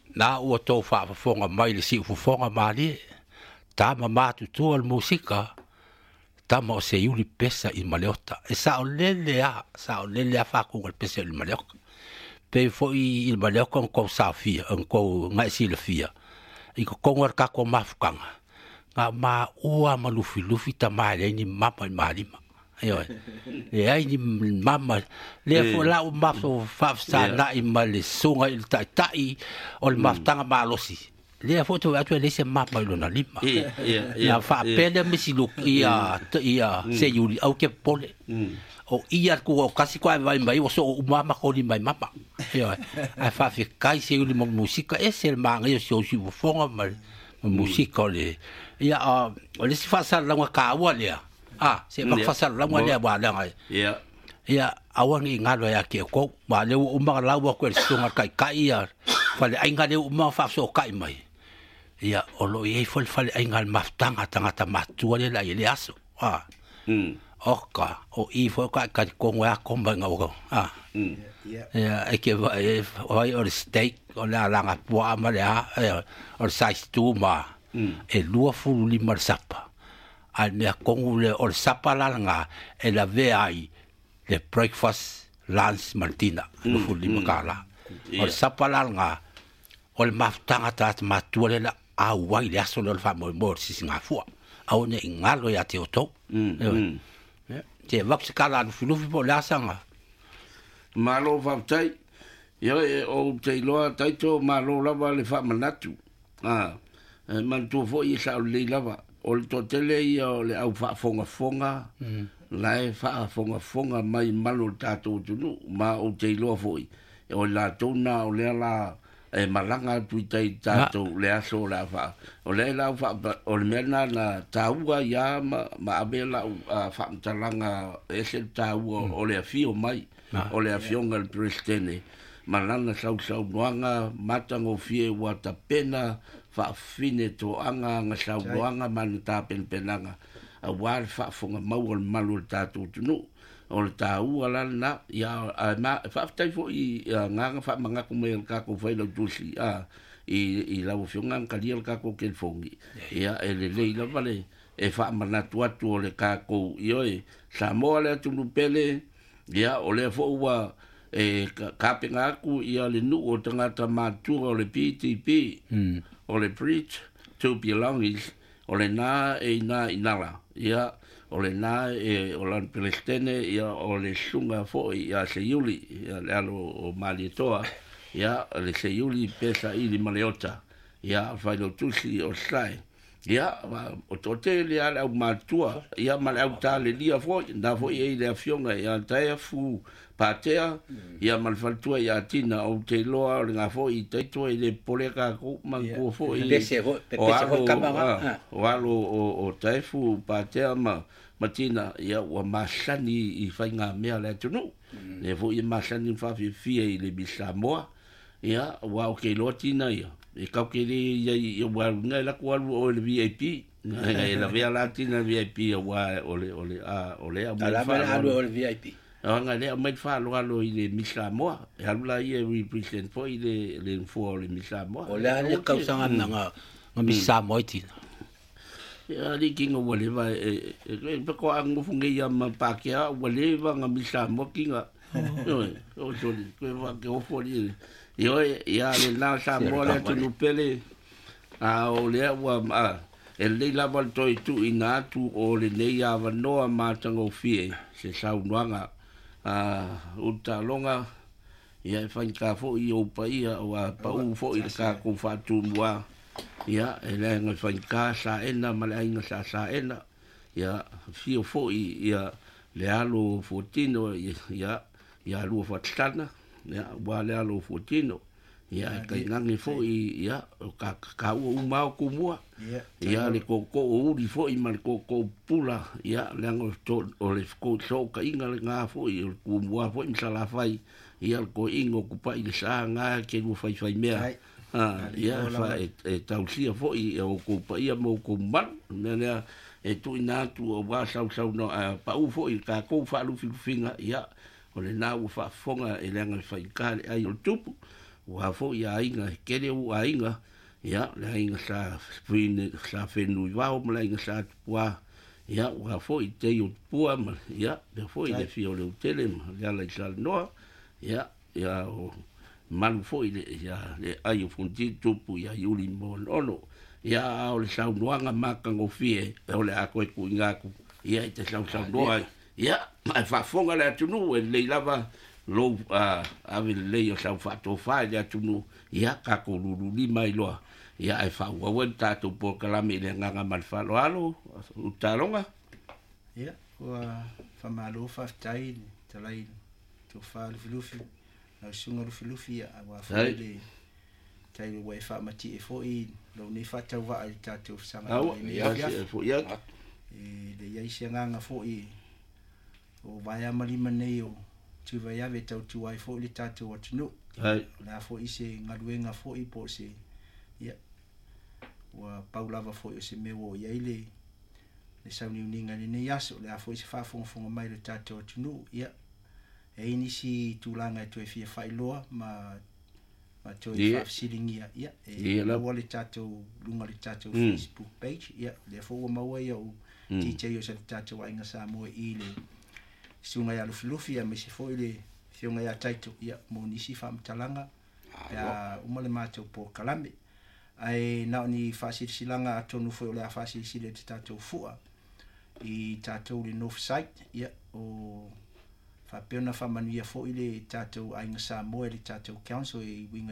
na ua tō whaafafonga mai le si ufufonga maali, tā mamātu tua le musika, tā ma o se iuli pesa I maleota. E sa o lele a whakunga le pesa I maleoka. Pe fo I maleoka nkou sa fia, nkou ngai si le fia. I ko kongar kako mafukanga. Ngā mā ua ma lufi ta mai le ni mama I maalima. E ai ni mama le fo la o mafo fafsa na I ma le sunga I tai o le maftanga malosi. Le foto atu le se mapa lo na lima. Ya fa pele misi lo ia se yuli au ke pole. O ia ko kasi ko vai mai o so o mama ko ni mai mapa. A fa fi kai se yuli mo musika e se manga yo so si fonga mal musika le. Ya o le si fa sa la ka wa le. Se ba fa sa la mo le ba la ngai. Ya awan I ngalo ya ke ko ma le o ma la wa ko sunga kai ya. Fa le ai ngale o ma fa so kai mai. Ia o lo I fale ai ngal maftanga tangata matua le la I le aso. Oka o I fo ka kongo a komba ngau. Ia e ke vai o steak o la langa poa ma le o size 2 ma e lua fulu lima sapa. A ne kongo le o sapa la nga e la VI le breakfast lunch martina lo fulu lima kala. O sapa la nga o le maftanga tata matua le la a wai le aso le fa mo si singa fua au ne ngalo ya te oto te vax kala no filufi po la sanga malo va tai yo o te loa taito malo lava le fa manatu man tu fo I sa le lava o le totele o le au fa fonga lai fa fonga mai malo tato tunu ma o te loa foi o la tona o le la e malanga tuitai tato le aso la fa o le la fa o le mena na taua ya ma abela fa talanga ese taua o le afio mai o le afio ngal prestene malanga sau noanga matango fie wata pena fa fine to anga nga sau noanga man ta penanga a war fa fonga mau malu tato tunu o le tāua la na ia ma whaftai fo I nganga wha manga ko me kako whai lau tusi I lau whionga kalia le kako ke fongi ia e le leila vale e wha manatu atu o le kako ioe Samoa le atu nupele ia o le fo ua e kapenga aku ia le nu o tangata matua o le PTP o le preach to belong is o le na e na inala ia o le na e o lan Palestine ia o le sunga fo ia se yuli ia le alo o malitoa ia le se yuli pesa I li maleota ia fai lo tusi o sai ia o tote le ala o matua ia male au ta le lia fo na fo ia le afionga ia tae fu patea ia malfaltua ia tina o te loa o nga fo I taito le poleka ko man ko fo I o alo o tae fu patea matina ia wa masani I fainga mea le tunu le fo I masani fa fi I le Samoa ia wa o ke lotina ia e ka ke le ia wa ngai la ko o le VIP ngai la via latina VIP wa ole ala mala o le VIP nga le mai fa lo I le Samoa e ala ia represent fo I le fo le Samoa o le ka usanga nga Samoa tina ya di kinga wale va e ko ang funge ya mapakia wale va nga Samoa kinga o joli ko va ke o foli yo ya le na Samoa le tu pele o le wa le la val toi tu inatu o le ne ya va no ma tango fie se sauanga uta longa ya fa ka fo I o pa ia wa pa u fo I ka ko fa tu wa ia ele nga fa ka sa ena mala inga sa ena ia fio fo ia le alo fotino ia lu fatana ia wa le alo fotino ia ka ngangi fo ia ka u ma ku mua ia le ko u di fo I mal ko pula ia le ngo to o le ko so ka inga nga fo I ku mua fo insala fai ia ko ingo ku pa I sa nga ke lu fai mea ia fa e tausia fo I o ko pa ia mo ko mal na e tu ina tu o wa sau no pa u fo I ka ko fa lu finga ia o le na u fa fonga e le ngal fa ka ai o tupu ua fo ia inga kere u ainga ia le inga sa fine sa fenu va o le inga sa pua ia ua fo i te o pua ma ia le fo i le fio le tele ma ia le sa no ia ia o malu fo i le ia le ai o fonti tupu ia yuli mo ono ia o le sa noanga maka ngo fie o le ako e ku ingaku ia i te sa noa ia ma fa fonga le tunu e le lava lo ave le o sa fa to fa le tunu ia ka ko lulu li mai loa ia e fa wa ta to po kala me le nganga mal fa lo alo u talonga ia wa fa malo fa tai talai to fa le filufi na sunga le filufi a wa fa le tai we fa mati e fo i lo ni fa ta wa ai ta to sanga ia fo ia e le ia se nganga fo i o vai a mali maneo tu vai ave tau tu ai fo le ta to what no la fo i se ngaluenga fo i po se ia wa paulava fo i se me wo ia ile le sauni uninga ni yaso le fo i se fa fo mai le ta to no ia e inisi tulanga to e fia failoa ma to e fa silingia ia e la wale tato lunga le tato Facebook page ia le fo wa maua ia o teacher yo sa tato wa inga sa mo i le sunga ya lufi ya me se fo ile sunga ya taito ia mo nisi fa mtalanga ya umale mato po kalame ai na ni fa silanga atonu fo le fa sile tato fua i tato le north side ia o fa pena fa manuia fo ile tato ainga sa mo le tato council e winga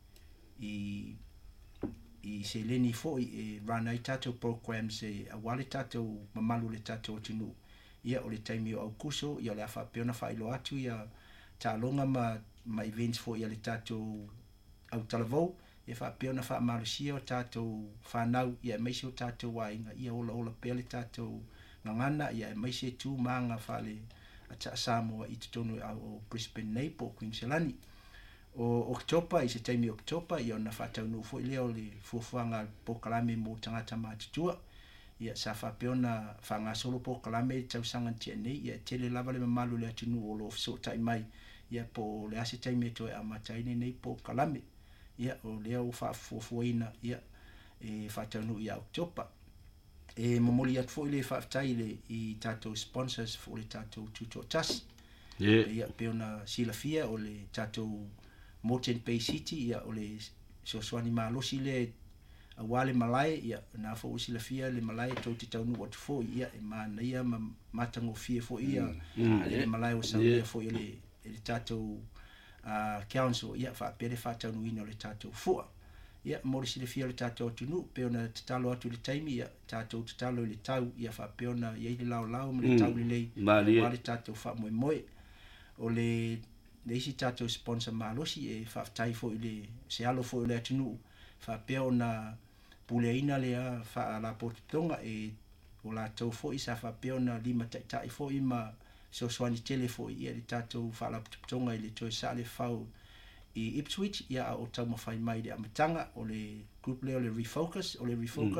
i se leni fo e run ai tato programs e a wale tato mamalu le tato tunu ia o le taimi o kuso ia le fa pena fa ilo atu ia talonga ma events fo ia le tato au talavo e fa pena fa malusia o tato fa nau ia meisi o tato wainga ia ola pele tato ngangana ia meisi tu manga fa le ata Samoa i tonu o Brisbane Naples Queenslandi o October i se taimi October i ona fatau no fo ile o le fuafanga pokalame mo tangata matutua ia sa fa peona fanga solo pokalame tau sanga tiene ia tele lava le malu le atunu o lo so tai mai ia po le ase taimi to a mataine nei pokalame ia o le o fa fuaina ia e fatau no ia October e momoli at fo ile fa taile i tato sponsors fo le tato tuto tas ia peona silafia o le tato Moreton Bay City ia o le soswani malosi le awale malai ia na fo silafia le malai to te tau wat fo ia e mana ia matango fie fo ia le malai o sa fo ia le tato council ia fa pere fa tau no le tato fo ia morisi le fia le tato tunu peona tatalo atu le taimi ia tato tatalo le tau ia fa peona ia le lao le tau le le tato fa moe o le isi tato sponsor malosi e fa tai fo ile se alo fo le tunu fa peona puleina le fa la portonga e o la tau fo isa fa peona lima tai fo ima so swani telefo ia le tato fa la portonga ile to sale fau i Ipswich ia o tau mawhai mai le amatanga o le group leo le refocus o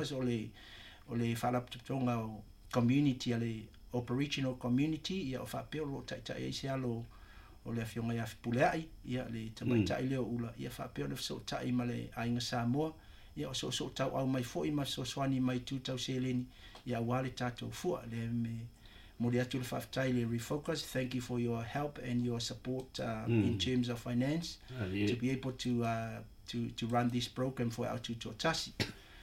le whalaptonga o community le operational community ia o whapeo lo tai eise alo o le awhionga ia whipuleai ia le tamaitai leo ula ia whapeo le so tai ma le ainga Samoa ia o so tau au mai fo ima so swani mai tu tau seleni ia wale tato fua le me Moriatu le refocus. Thank you for your help and your support in terms of finance to be able to run this program for our tutotasi.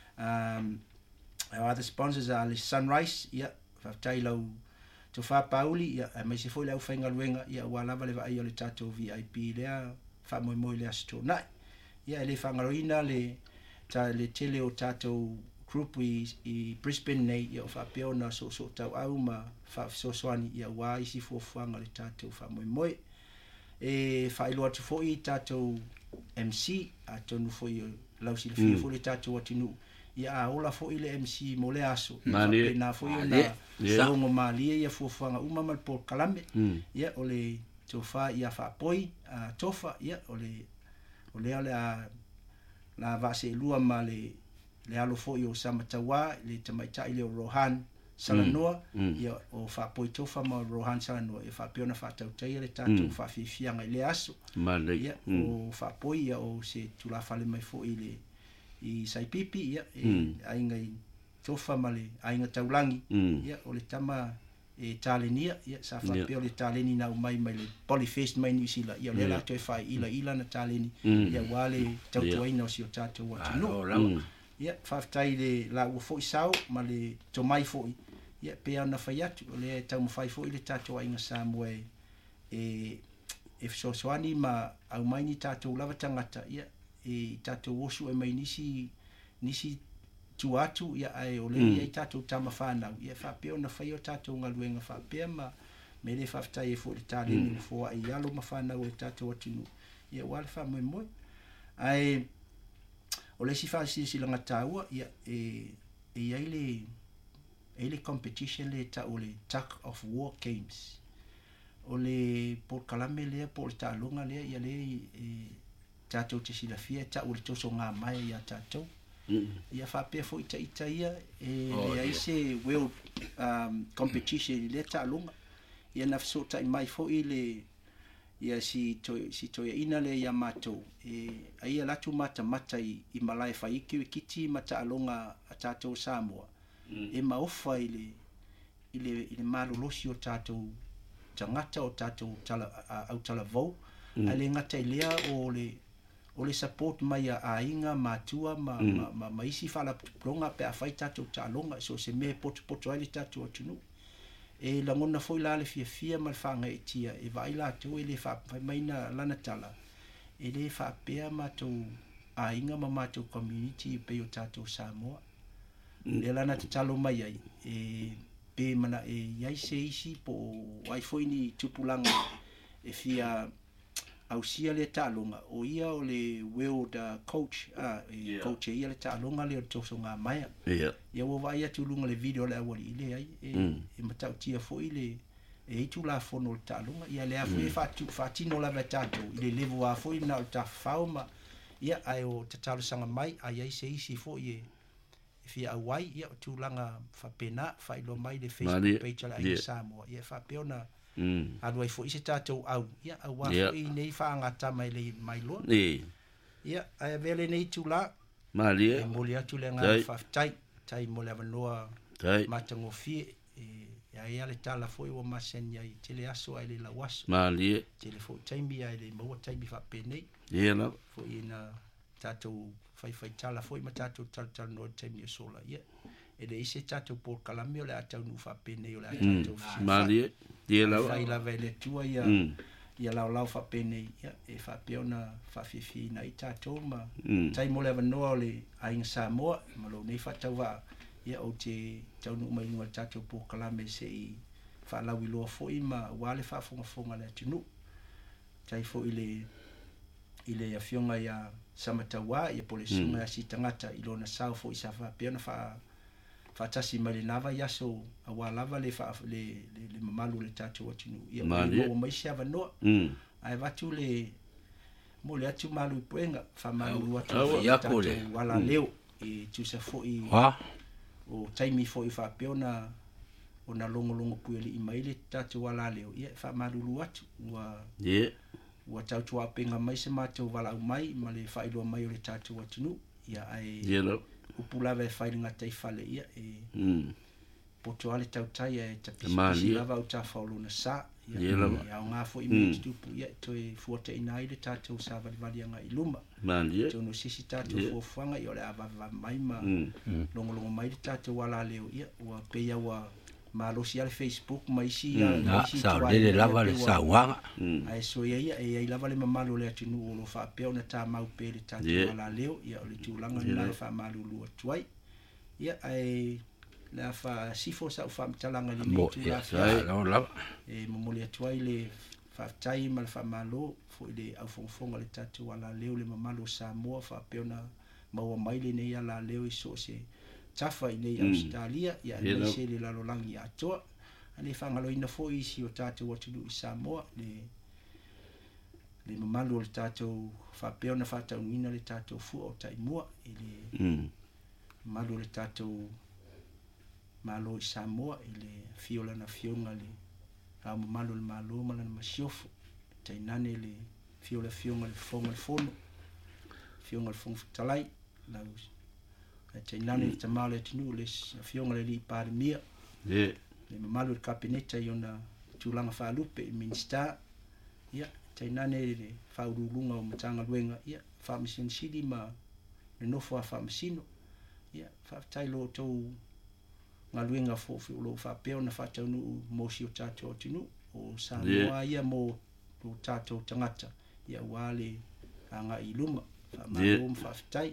Our other sponsors are Sunrise, yeah, Faftai lau to fa pauli, yeah, mai se foi lau fainga luenga, yeah, walava le vai le tato VIP lea, fa moi le asto nai. Yeah, le fangaroina le tele o tato group i Brisbane nei ia fa peona so tau au ma fa so swani ia wa isi fo fanga le tato fa moi e fa ilo atu fo i tato MC atonu fo i lausi le fo le tato atinu ia ola fo i le MC mo le aso na fo i na songo mali ia fo fanga uma mal por kalame ia ole tofa ia fa poi tofa ia ole ala la vase lua ma le alo fo i o Samatawa le tamaitai le Rohan Salanoa ia o whapoi tofa ma Rohan Salanoa ia whapeona whatautai le tātou whawhiwhianga i le aso ia o whapoi ia o se tula whale mai fo i le i Saipipi ia ainga i tofa ma le ainga taulangi ia o le tama e talenia ia sa whapeo le taleni na umai mai le Polyfest mai New Zealand ia le la toi whai ila na taleni ia wale tautuaina o si o tātou watino ia whaftai le la ua fo i sao ma le tomai fo i ia pe ana fai atu o le tau mawhai fo i le tātou ainga Samoa e fsosoani ma au mai ni tātou lava tangata ia e tātou osu e mai nisi tu atu ia ai o le ia i tātou tama whanau ia whapeo na whai o tātou ngaluenga whapea ma me le whaftai e fo le tāleni le fo ai alo ma whanau o tātou atunu ia wale whamoe moe ai o le si whasi langa tāua ia e ai le competition le ta o le Tug of War Games o le Port Kalame lea po le tālonga lea ia le tātou te silafia ta o le toso ngā mai ia tātou ia whapea fo ita ia le ai se world competition le tālonga ia na fsota i mai fo i le ia si toia ina le ia mātou ai latu mata i malai whaiki kiti mata alonga a tātou Samoa e maofa i le malolosi o tātou tangata o tātou au talavou a le ngata i lea o le support mai a inga mātua ma isi whala plonga pe a whai tātou tālonga so se me poto ai le tātou atunu e langona foi la le fia mal fanga e tia e vai la tu e le fa mai na lana tala e le fa pe ma tu a inga ma tu community pe o tātou Samoa e lana te talo mai ai e pe mana e yai se isi po ai foi ni tupulanga e fia au sia le talonga o ia o le world coach coach ia le talonga le toso nga mai ia wo vai atu lunga le video le awali ile ai e matau tia fo ile e tu la fono le talonga ia le afu e fatino la vetato ile levo a fo ina ta fauma ia ai o te talo sanga mai ai se isi fo ie fia awai ia tu langa fa pena fa ilo mai le Facebook page la ai Samoa ia fa peona adu ai fo ise tātou au ia awa fo i nei whaangata mai le mai loa ia ai vele nei tula mali e moli atu le ngā whaftai tai moli avanoa matango fie ia ia le tala fo i wa maseni ai tele aso ai le lawaso mali tele fo taimi ai le maua taimi whapenei ia na fo i na tātou whai tala fo i ma tātou tala no taimi o sola ia e le ise tātou Port Kalame o le atau nu whapenei o le tātou mali ia la fai la vele tua ia lau whapene ia e whapeona whawhiwhi na i tātou ma tai mole avanoa o le ainga Samoa ma lo nei whataua ia o te taunu mai ngua tātou Port Kalame se i whalau i loa fo i ma wale whafonga le atunu tai fo i le awhionga ia Samataua ia pole sunga si tangata i lona sao fo i sa whapeona fatasi mai le nava yaso awa lava le mamalu le tātou atinu ia o mai se avanoa ai watu le mo le atu malu i puenga whamalu atu tātou wala leo i tusa fo i o taimi fo i whapeona o na longo pueli i mai le tātou wala leo ia whamalu atu ua tautua penga mai se mātou wala au mai ma le whailua mai o le tātou atinu ia ai upulava e whai ngā tei whale ia poto ale tautai e tapisi lava au ta whaolona sa ia au ngā fo i mei tupu ia toi fuata ina i le tātou sa vali anga i luma tono sisi tātou fuafuanga i ole avava mai ma longo mai le tātou wala leo ia ua peia ua malosi ale Facebook mai si sa le lava le sa wanga ai so ia e lava le mamalo le atinu o lo fa pe ona ta mau pe le tātou wala leo ia o le tūlanga na fa malu lua tuai ia ai la fa sifo sa fa talanga le ni tu la e momole tuai le fa tai mal fa malo fo le au fonga le tātou wala leo le mamalo Samoa fa pe ona mau mai le nei ala leo i so se tafa i nei Australia ia nei se le lalolangi atoa ane whangaloina fo i si o tātou atunu i Samoa le mamalu o le tātou whapeona whataunina le tātou fua o taimua i le mamalu o le tātou malo i Samoa i le fiola na fionga le au malo le malo ma lana masiofu tainane le fiola fionga le fonga le fono fionga le fonga talai la tainane le tamale tinu le fionga le li pare mia le malo le kapineta yona tulanga falupe i minsta ia tainane le faululunga o matanga luenga ia fa mission sidi ma le nofo fa misino ia fa tailo to ngaluenga fo lo fa peo na fa tonu mo si o tato tinu o Samoa ia mo o tato tangata ia wale anga iluma fa malum fa tai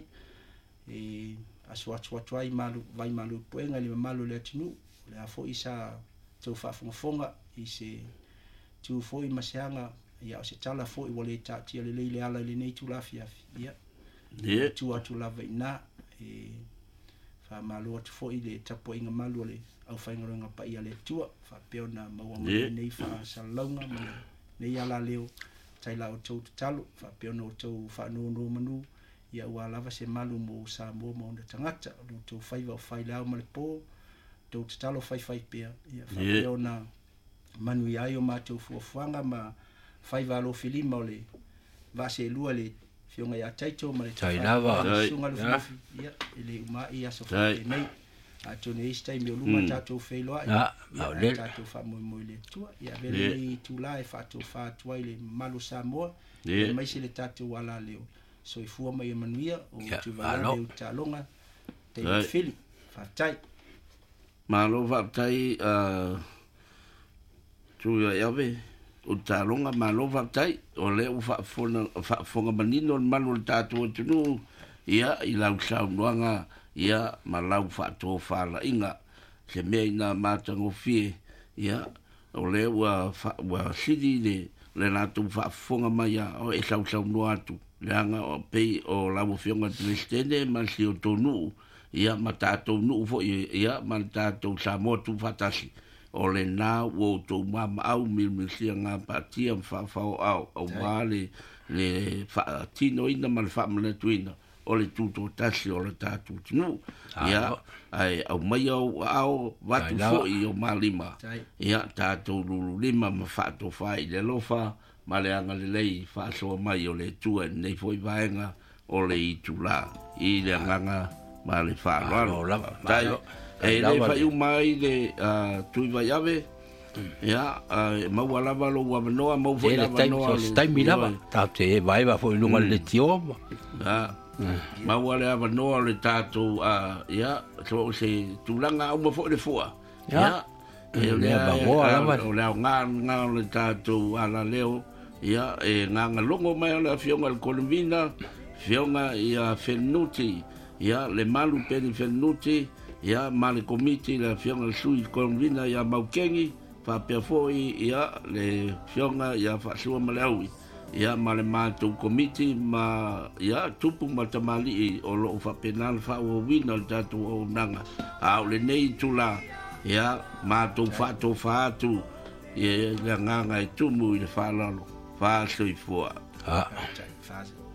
aswat swatwai malu vai malu poenga le malu le tinu le afo isa to fa fonga i se tu fo i masianga ia o se tala fo i wale tati le ala le nei tu la fia ia tu atu la veina fa malu atu fo i le tapo inga malu le au fa inga pa ia le tua fa peona maua nei fa salonga ma nei ala leo taila o tau talo fa peona o tau fa no manu ia wala va se malu mo Samoa mo na tangata o tau faiva o faila ma le po tau talo fai pea ia fa peona manu ia yo ma tau fuanga ma faiva lo filima le va se lua le fionga ya taito ma le tailava sunga le fufi ia ele uma ia so fa nei a tone esta i luma tato feilo ia tato fa mo le tua ia vele tu la fa tu ile malu Samoa mai se le tato wala leo so i fua mai manuia o tu va le talonga te fili fa tai malo va tai tu ya ve o talonga malo va tai o le u fa fonga manino malu tato tu ia i lau sau noanga ia malau fa to fa la inga se me na matango fie ia o le wa sidi le na tu fa fonga mai o e sau no atu le anga o pe o la mo fionga tristene ma si o tonu ia matato nu fo ia matato sa mo tu fatasi o le na wo to mama au mil si nga patia fa au vale le fa tino ina mal fa mle tuina o le tuto tasi o le tatu tinu ia ai au mai au watu fo i o malima ia tatu lulu lima ma fa to fai le lofa ma le anga le lei fa so mai o le tua nei foi vaenga o le itula i le anga ma le fa lo dai e le fa u mai le tui vai ave ia ma wala valo wa no mo foi la no stai mirava ta te vai va foi lunga le tio ma wala ava no le tatu ia so se tulanga o mo foi le fua ia e le nga le tatu ala leo ia nga longo mai la fionga al Colombina fionga ia fenuti ia le malu peni fenuti ia male komiti la fionga sui Colombina ia maukengi fa pe foi ia le fionga ia fa sua malawi ia male matu komiti ma ia tupu matamali o lo fa penal fa o wina tatu o nanga a le nei tula ia matu fa tu ia nga tu mu le fa lalo fa sui fua fa